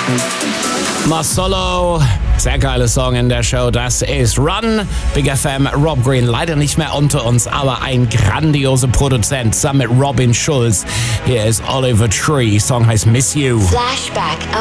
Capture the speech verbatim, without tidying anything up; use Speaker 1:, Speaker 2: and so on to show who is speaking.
Speaker 1: Masolo, sehr geiler Song in der Show, das ist Run. Big F M, Rob Green, leider nicht mehr unter uns, aber ein grandioser Produzent zusammen mit Robin Schulz. Hier ist Oliver Tree, Song heißt Miss You.
Speaker 2: Flashback of